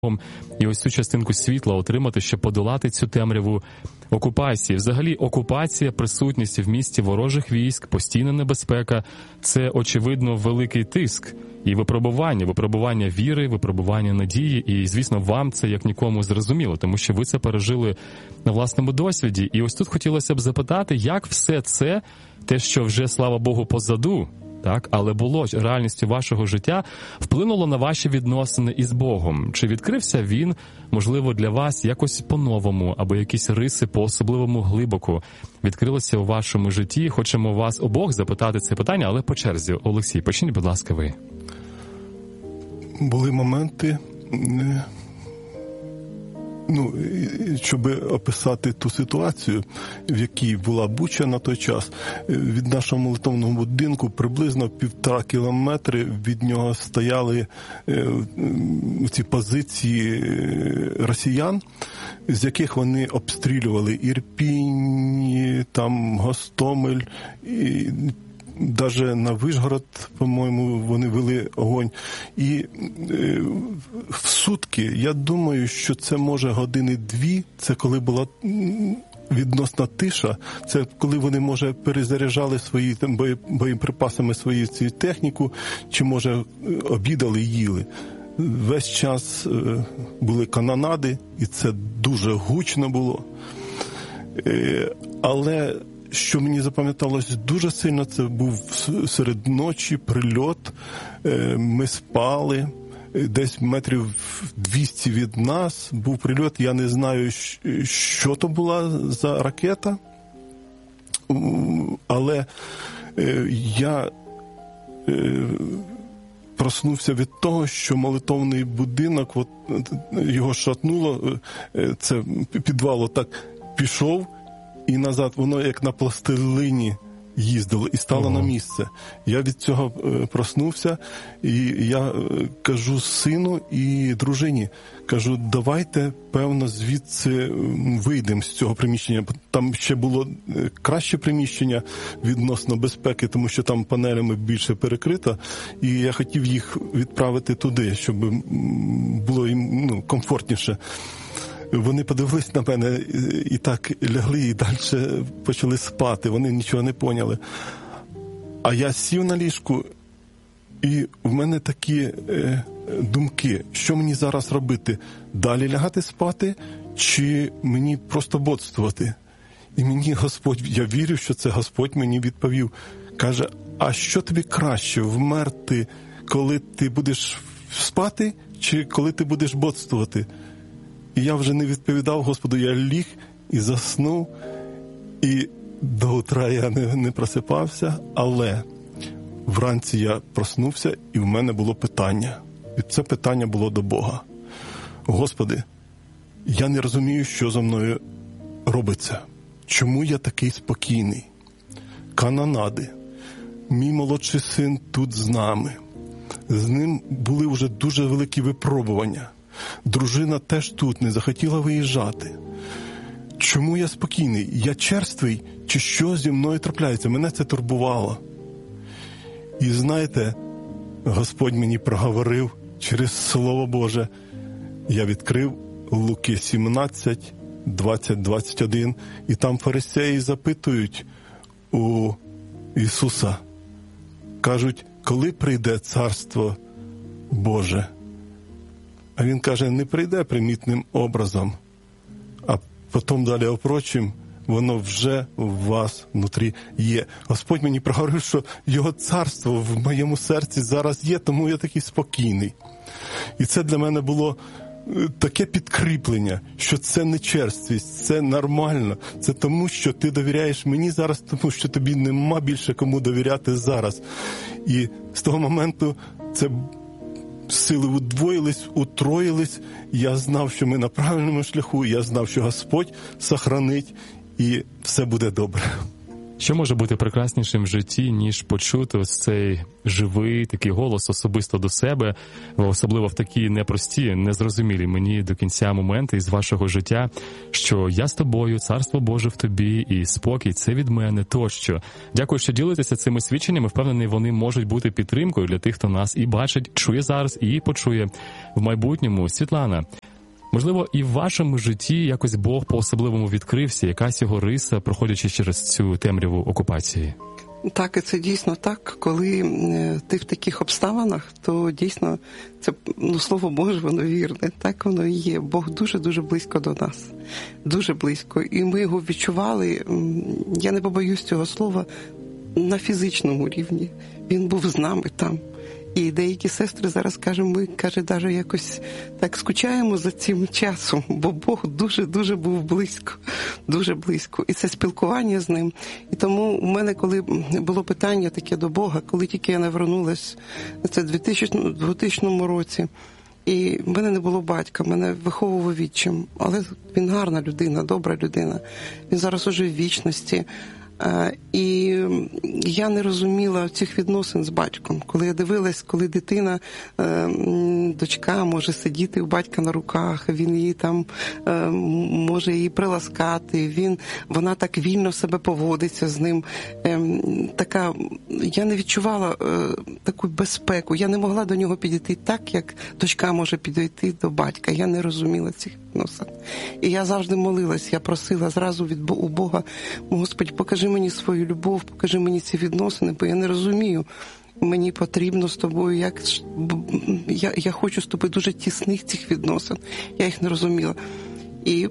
і ось цю частинку світла отримати, щоб подолати цю темряву окупації. Взагалі, окупація, присутність в місті ворожих військ, постійна небезпека – це, очевидно, великий тиск і випробування віри, випробування надії. І, звісно, вам це як нікому зрозуміло, тому що ви це пережили на власному досвіді. І ось тут хотілося б запитати, як все це, те, що вже, слава Богу, позаду, так, але було реальністю вашого життя, вплинуло на ваші відносини із Богом? Чи відкрився він, можливо, для вас якось по-новому, або якісь риси по-особливому глибоко відкрилися у вашому житті? Хочемо вас обох запитати це питання, але по черзі. Олексій, почніть, будь ласка, ви. Були моменти, щоб описати ту ситуацію, в якій була Буча на той час. Від нашого молитовного будинку приблизно 1,5 кілометри від нього стояли ці позиції росіян, з яких вони обстрілювали Ірпінь, там Гостомель, і даже на Вишгород, по-моєму, вони вели огонь. І в сутки, я думаю, що це може години 2, це коли була відносна тиша, це коли вони, може, перезаряджали свої там боєприпасами свою цю техніку, чи, може, обідали і їли. Весь час були канонади, і це дуже гучно було. Але що мені запам'яталось дуже сильно, це був серед ночі прильот. Ми спали, десь метрів 200 від нас був прильот. Я не знаю, що то була за ракета, але я проснувся від того, що молитовний будинок, от, його шатнуло, це підвал отак пішов, і назад воно як на пластилині їздило і стало на місце. Я від цього проснувся, і я кажу сину і дружині, кажу, давайте, певно, звідси вийдемо з цього приміщення. Там ще було краще приміщення відносно безпеки, тому що там панелями більше перекрито, і я хотів їх відправити туди, щоб було їм комфортніше. Вони подивились на мене і так лягли, і далі почали спати. Вони нічого не поняли. А я сів на ліжку, і в мене такі думки, що мені зараз робити? Далі лягати спати, чи мені просто бодствувати? І мені Господь, я вірю, що це Господь мені відповів, каже, а що тобі краще, вмерти, коли ти будеш спати, чи коли ти будеш бодствувати? І я вже не відповідав Господу, я ліг і заснув, і до утра я не просипався, але вранці я проснувся, і в мене було питання. І це питання було до Бога. Господи, я не розумію, що зо мною робиться. Чому я такий спокійний? Канонади. Мій молодший син тут з нами. З ним були вже дуже великі випробування. Дружина теж тут, не захотіла виїжджати. Чому я спокійний? Я черствий? Чи що зі мною трапляється? Мене це турбувало. І знаєте, Господь мені проговорив через Слово Боже. Я відкрив Луки 17, 20, 21, і там фарисеї запитують у Ісуса. Кажуть, коли прийде Царство Боже? А він каже, не прийде примітним образом, а потім далі опрочим, воно вже у вас внутрі є. Господь мені проговорив, що його царство в моєму серці зараз є, тому я такий спокійний. І це для мене було таке підкріплення, що це не черствість, це нормально. Це тому, що ти довіряєш мені зараз, тому що тобі нема більше кому довіряти зараз. І з того моменту це сили удвоїлись, утроїлись. Я знав, що ми на правильному шляху, я знав, що Господь сохранить, і все буде добре. Що може бути прекраснішим в житті, ніж почути ось цей живий такий голос особисто до себе, особливо в такі непрості, незрозумілі мені до кінця моменти із вашого життя, що я з тобою, Царство Боже в тобі, і спокій – це від мене тощо. Дякую, що ділитеся цими свідченнями. Впевнений, вони можуть бути підтримкою для тих, хто нас і бачить, чує зараз і почує в майбутньому. Світлана, можливо, і в вашому житті якось Бог по-особливому відкрився, якась його риса, проходячи через цю темряву окупації? Так, і це дійсно так. Коли ти в таких обставинах, то дійсно це, Слово Боже, воно вірне. Так воно і є. Бог дуже-дуже близько до нас. Дуже близько. І ми його відчували, я не побоюсь цього слова, на фізичному рівні. Він був з нами там. І деякі сестри зараз ми навіть якось так скучаємо за цим часом, бо Бог дуже-дуже був близько, дуже близько. І це спілкування з ним. І тому у мене, коли було питання таке до Бога, коли тільки я навернулась, це в 2000 році, і в мене не було батька, мене виховував відчим, але він гарна людина, добра людина. Він зараз уже в вічності. І я не розуміла цих відносин з батьком. Коли я дивилась, коли дитина, дочка може сидіти у батька на руках, він її там може її приласкати, вона так вільно себе поводиться з ним. Я не відчувала таку безпеку. Я не могла до нього підійти так, як дочка може підійти до батька. Я не розуміла цих відносин. І я завжди молилась, я просила зразу у Бога: Господь, покажи мені свою любов, покажи мені ці відносини, бо я не розумію. Мені потрібно з тобою, я хочу з тобою дуже тісних цих відносин. Я їх не розуміла. І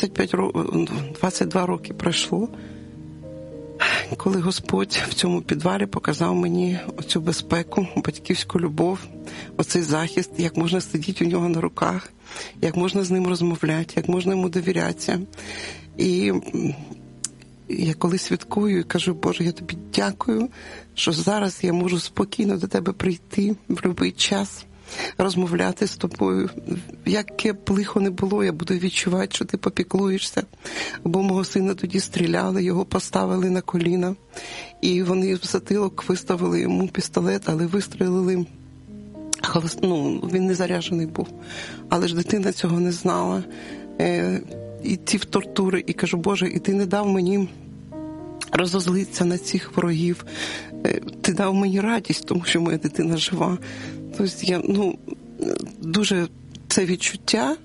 22 роки пройшло, коли Господь в цьому підвалі показав мені оцю безпеку, батьківську любов, оцей захист, як можна сидіти у нього на руках, як можна з ним розмовляти, як можна йому довірятися. І я коли святкую і кажу: Боже, я тобі дякую, що зараз я можу спокійно до тебе прийти в будь-який час, розмовляти з тобою. Яке б лихо не було, я буду відчувати, що ти попіклуєшся. Бо мого сина тоді стріляли, його поставили на коліна, і вони в затилок виставили йому пістолет, але вистрілили. Він не заряджений був. Але ж дитина цього не знала. І ці тортури, і кажу: Боже, і ти не дав мені розозлитися на цих ворогів. Ти дав мені радість, тому що моя дитина жива. Тобто я, дуже це відчуття,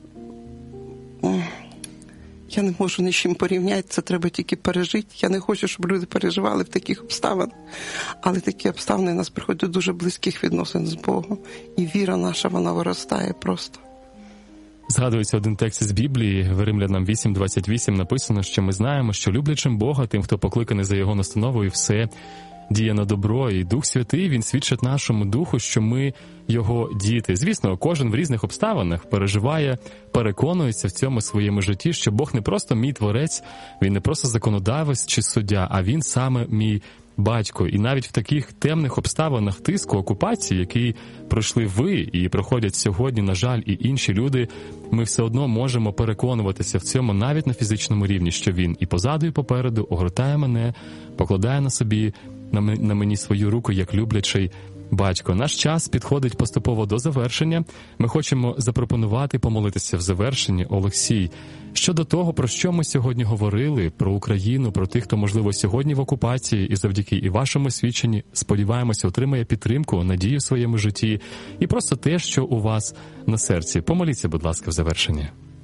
я не можу ні з чим порівняти, це треба тільки пережити. Я не хочу, щоб люди переживали в таких обставинах. Але такі обставини нас приходять до дуже близьких відносин з Богом. І віра наша, вона виростає просто. Згадується один текст з Біблії, в Римлянам 8:28 написано, що ми знаємо, що люблячим Бога, тим, хто покликаний за Його настановою, все діє на добро, і Дух Святий, Він свідчить нашому духу, що ми Його діти. Звісно, кожен в різних обставинах переживає, переконується в цьому своєму житті, що Бог не просто мій творець, Він не просто законодавець чи суддя, а Він саме мій батько. І навіть в таких темних обставинах тиску, окупації, які пройшли ви і проходять сьогодні, на жаль, і інші люди, ми все одно можемо переконуватися в цьому навіть на фізичному рівні, що Він і позаду, і попереду огортає мене, покладає на мені свою руку, як люблячий батько. Наш час підходить поступово до завершення. Ми хочемо запропонувати помолитися в завершенні. Олексій, щодо того, про що ми сьогодні говорили, про Україну, про тих, хто, можливо, сьогодні в окупації і завдяки і вашому свідченні, сподіваємося, отримає підтримку, надію в своєму житті і просто те, що у вас на серці. Помоліться, будь ласка, в завершенні.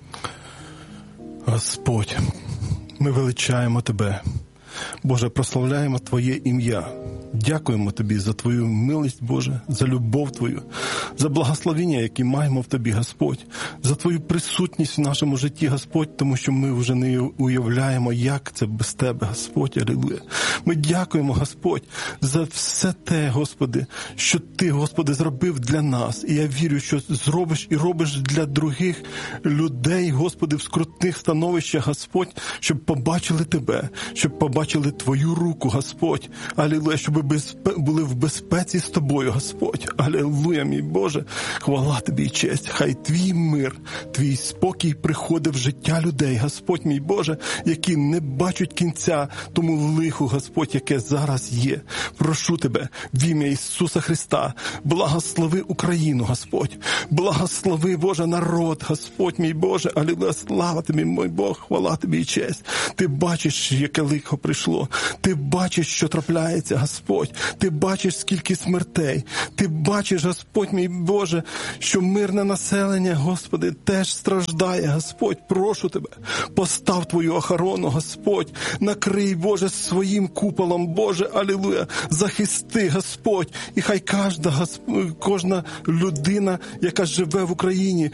Господь, ми величаємо Тебе. Боже, прославляємо Твоє ім'я. Дякуємо Тобі за Твою милість, Боже, за любов Твою, за благословення, які маємо в Тобі, Господь, за Твою присутність в нашому житті, Господь, тому що ми вже не уявляємо, як це без Тебе, Господь, алілуя. Ми дякуємо, Господь, за все те, Господи, що Ти, Господи, зробив для нас. І я вірю, що зробиш і робиш для других людей, Господи, в скрутних становищах, Господь, щоб побачили Тебе, щоб побачили бачили Твою руку, Господь. Алілуя, щоб були в безпеці з Тобою, Господь. Алілуя, мій Боже. Хвала Тобі і честь. Хай Твій мир, Твій спокій приходить в життя людей, Господь, мій Боже, які не бачать кінця тому лиху, Господь, яке зараз є. Прошу Тебе, в ім'я Ісуса Христа, благослови Україну, Господь. Благослови, Боже, народ, Господь, мій Боже. Алілуя, слава Тобі, мій Бог, хвала Тобі і честь. Ти бачиш, яке лихо прийшло. Ти бачиш, що трапляється, Господь. Ти бачиш, скільки смертей. Ти бачиш, Господь, мій Боже, що мирне населення, Господи, теж страждає, Господь. Прошу Тебе, постав Твою охорону, Господь. Накрий, Боже, своїм куполом, Боже, алілуя. Захисти, Господь. І хай кожна людина, яка живе в Україні,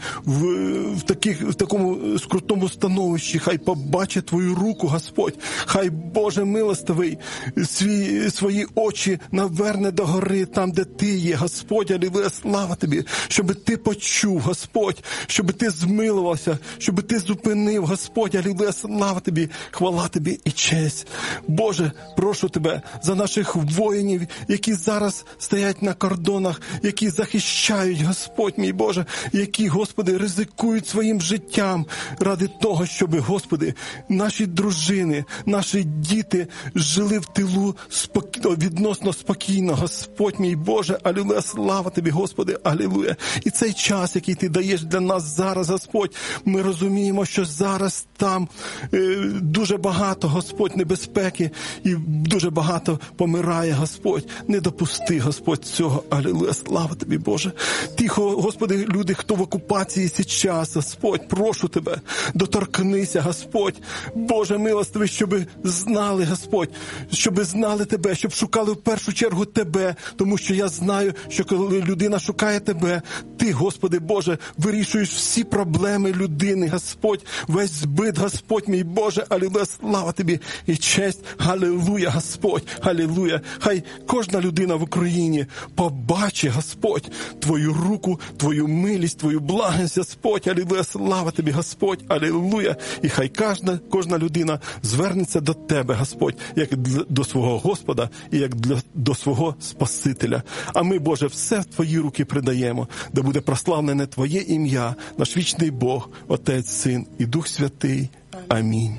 в такому скрутному становищі, хай побачить Твою руку, Господь. Хай, Боже милостивий, свої очі наверне до гори, там, де Ти є, Господь, алілуя, слава Тобі, щоб Ти почув, Господь, щоб Ти змилувався, щоб Ти зупинив, Господь, алілуя, слава Тобі, хвала Тобі і честь. Боже, прошу Тебе за наших воїнів, які зараз стоять на кордонах, які захищають, Господь, мій Боже, які, Господи, ризикують своїм життям ради того, щоб, Господи, наші дружини, наші діти жили в тилу відносно спокійно, Господь, мій Боже, алілуя, слава Тобі, Господи, алілуя. І цей час, який Ти даєш для нас зараз, Господь, ми розуміємо, що зараз там дуже багато, Господь, небезпеки і дуже багато помирає, Господь. Не допусти, Господь, цього, алілуя, слава Тобі, Боже. Тихо, Господи, люди, хто в окупації зараз, Господь, прошу Тебе, доторкнися, Господь, Боже милостивий, щоб знали, Господь, щоб знали Тебе, щоб шукали в першу чергу Тебе, тому що я знаю, що коли людина шукає Тебе, Ти, Господи Боже, вирішуєш всі проблеми людини, Господь, весь збит, Господь, мій Боже, алілуя, слава Тобі і честь, алілуя, Господь, алілуя. Хай кожна людина в Україні побачить, Господь, Твою руку, Твою милість, Твою благість, Господь, алілуя, слава Тобі, Господь, алілуя. І хай кожна людина звернеться до Тебе, Господь, як до свого Господа і як до свого Спасителя. А ми, Боже, все в Твої руки придаємо, де буде прославлене Твоє ім'я, наш вічний Бог, Отець, Син і Дух Святий. Амінь.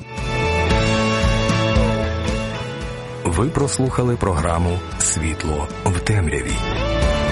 Ви прослухали програму «Світло в темряві».